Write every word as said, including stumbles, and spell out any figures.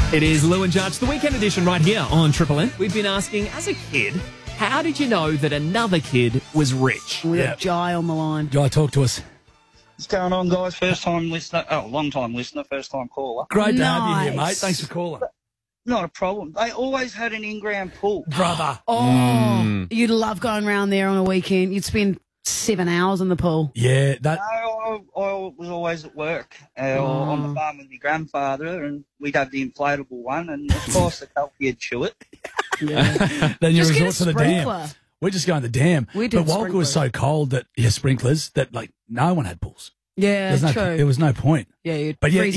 It is Lou and Judge, the weekend edition right here on Triple M. We've been asking, as a kid, how did you know that another kid was rich? We Yeah. got Jai on the line. Jai, talk to us. What's going on, guys? First time listener, oh, long time listener, first time caller. Great to have you here, Nice. mate. Thanks for calling. Not a problem. They always had an in-ground pool. Brother. Oh, you'd love going around there on a weekend. You'd spend seven hours in the pool. Yeah, that. No, I, I was always at work uh, on the farm with my grandfather, and we'd have the inflatable one, and of course the Kelpie would chew it. Yeah. Then you Just get a resort to the dam. sprinkler. We're just going to the dam. We but did Walker was so cold that, yeah, sprinklers, that like no one had pools. Yeah, There's no, true. There was no point. Yeah, you'd But yeah, freeze